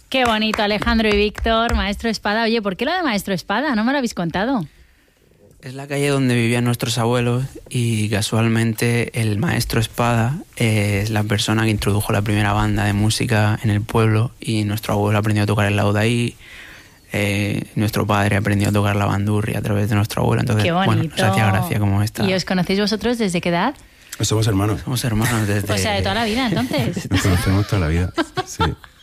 Qué bonito, Alejandro y Víctor, Maestro Espada. Oye, ¿por qué lo de Maestro Espada? No me lo habéis contado. Es la calle donde vivían nuestros abuelos y casualmente el Maestro Espada es la persona que introdujo la primera banda de música en el pueblo y nuestro abuelo aprendió a tocar el laúd ahí, nuestro padre aprendió a tocar la bandurria a través de nuestro abuelo. Entonces, qué bonito. Bueno, nos hacía gracia como esta. ¿Y os conocéis vosotros desde qué edad? Somos hermanos. Somos hermanos desde... O sea, de toda la vida, entonces. Nos conocemos toda la vida, sí.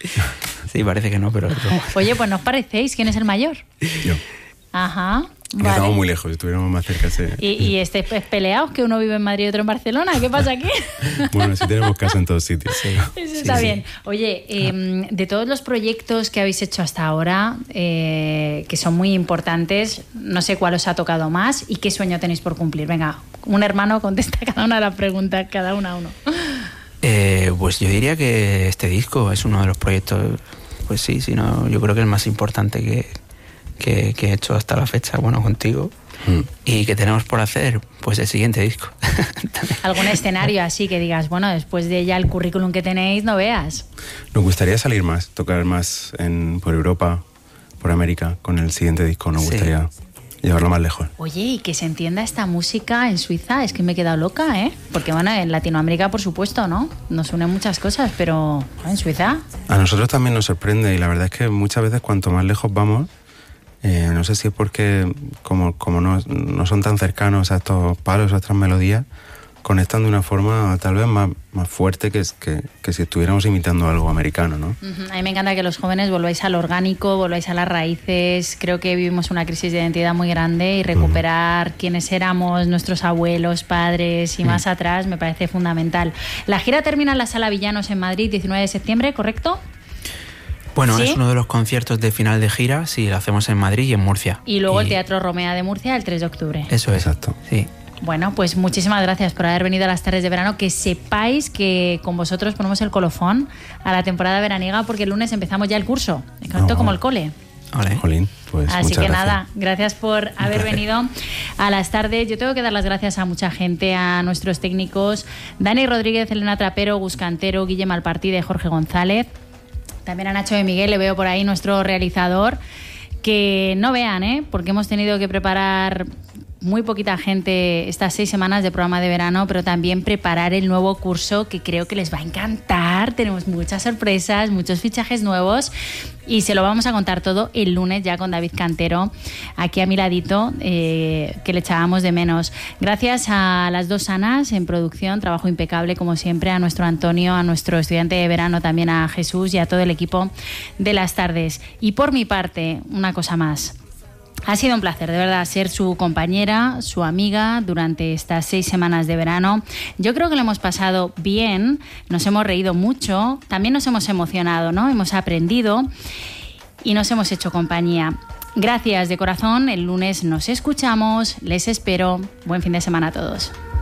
Sí, parece que no, pero... Oye, pues ¿no os parecéis? ¿Quién es el mayor? Yo. Ajá. Vale. Estamos muy lejos, estuviéramos más cerca. ¿Y estáis peleados? Que uno vive en Madrid y otro en Barcelona. ¿Qué pasa aquí? Bueno, sí tenemos casa en todos sitios. Sí. Eso está bien. Oye, de todos los proyectos que habéis hecho hasta ahora, que son muy importantes, no sé cuál os ha tocado más y qué sueño tenéis por cumplir. Venga, un hermano contesta cada una de las preguntas, cada una a uno. Pues yo diría que este disco es uno de los proyectos, pues sí, no, yo creo que el más importante que he hecho hasta la fecha, bueno, contigo. Y que tenemos por hacer, pues el siguiente disco. ¿Algún escenario así que digas, bueno, después de ya el currículum que tenéis, no veas? Nos gustaría salir más, tocar más por Europa, por América, con el siguiente disco. Nos gustaría llevarlo más lejos. Oye, y que se entienda esta música en Suiza, es que me he quedado loca, ¿eh? Porque bueno, en Latinoamérica, por supuesto, ¿no? Nos unen muchas cosas, pero en Suiza... A nosotros también nos sorprende y la verdad es que muchas veces cuanto más lejos vamos, no sé si es porque como no son tan cercanos a estos palos, a estas melodías, conectan de una forma tal vez más fuerte que si estuviéramos imitando algo americano, ¿no? A mí me encanta que los jóvenes volváis al orgánico, volváis a las raíces. Creo que vivimos una crisis de identidad muy grande y recuperar quiénes éramos, nuestros abuelos, padres y más atrás me parece fundamental. La gira termina en la Sala Villanos en Madrid, 19 de septiembre, ¿correcto? Bueno, ¿sí? Es uno de los conciertos de final de gira, sí, lo hacemos en Madrid y en Murcia. Y luego el Teatro Romea de Murcia el 3 de octubre. Eso es. Exacto. Sí. Bueno, pues muchísimas gracias por haber venido a las tardes de verano. Que sepáis que con vosotros ponemos el colofón a la temporada veraniega porque el lunes empezamos ya el curso. Como el cole. Vale. Jolín, pues así que gracias. nada, gracias por haber venido a las tardes. Yo tengo que dar las gracias a mucha gente, a nuestros técnicos, Dani Rodríguez, Elena Trapero, Gus Cantero, Guille Malpartide, Jorge González. También a Nacho de Miguel, le veo por ahí, nuestro realizador. Que no vean, porque hemos tenido que preparar muy poquita gente estas 6 semanas de programa de verano, pero también preparar el nuevo curso que creo que les va a encantar. Tenemos muchas sorpresas, muchos fichajes nuevos y se lo vamos a contar todo el lunes ya con David Cantero aquí a mi ladito, que le echábamos de menos. Gracias a las dos Anas en producción, trabajo impecable como siempre, a nuestro Antonio, a nuestro estudiante de verano, también a Jesús y a todo el equipo de las tardes. Y por mi parte, una cosa más. Ha sido un placer, de verdad, ser su compañera, su amiga durante estas 6 semanas de verano. Yo creo que lo hemos pasado bien, nos hemos reído mucho, también nos hemos emocionado, ¿no? Hemos aprendido y nos hemos hecho compañía. Gracias de corazón, el lunes nos escuchamos, les espero. Buen fin de semana a todos.